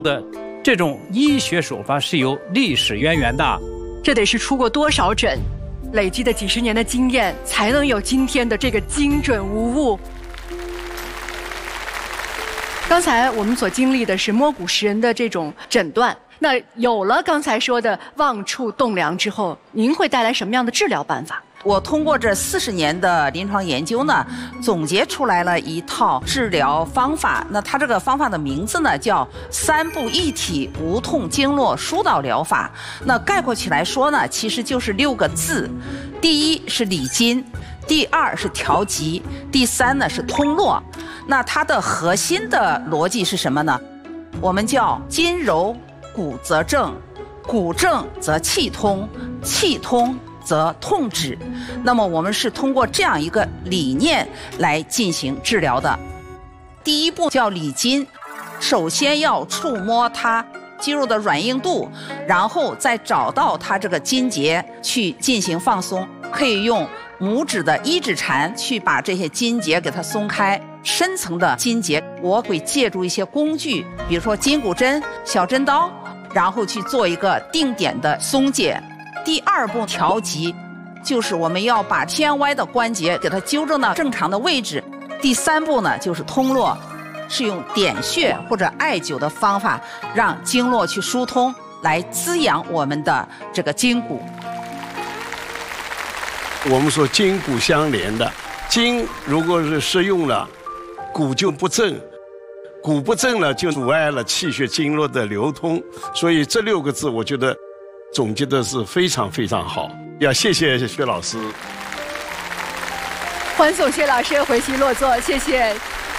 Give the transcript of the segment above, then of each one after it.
的这种医学手法是有历史渊源的。 这得是出过多少诊，累积的几十年的经验，才能有今天的这个精准无误。刚才我们所经历的是摸骨识人的这种诊断，那有了刚才说的望触栋梁之后，您会带来什么样的治疗办法？ 我通过这40年的临床研究呢，总结出来了一套治疗方法。那它这个方法的名字呢，叫3步一体无痛经络疏导疗法。那概括起来说呢，其实就是6个字：第一是理筋，第二是调急，第三呢是通络。那它的核心的逻辑是什么呢？我们叫筋柔骨则正，骨正则气通，气通则痛止。那么我们是通过这样一个理念来进行治疗的。第一步叫理筋，首先要触摸它肌肉的软硬度，然后再找到它这个筋节去进行放松。可以用拇指的1指禅去把这些筋节给它松开。深层的筋节，我会借助一些工具，比如说筋骨针、小针刀，然后去做一个定点的松解。第二步调急，就是我们要把偏歪的关节给它纠正到正常的位置。第三步呢，就是通络，是用点穴或者艾灸的方法，让经络去疏通，来滋养我们的这个筋骨。 我们说筋骨相连的，筋如果是失用了，骨就不正，骨不正了就阻碍了气血经络的流通。所以这6个字，我觉得总结的是非常非常好，要谢谢薛老师。 欢送薛老师回席落座，谢谢。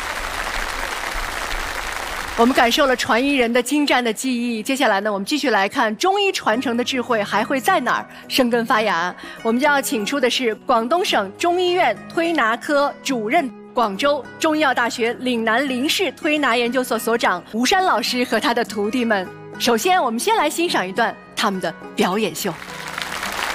我们感受了传医人的精湛的技艺，接下来呢，我们继续来看中医传承的智慧还会在哪儿生根发芽。我们将要请出的是广东省中医院推拿科主任、广州中医药大学岭南林氏推拿研究所所长吴山老师和他的徒弟们。首先，我们先来欣赏一段他们的表演秀。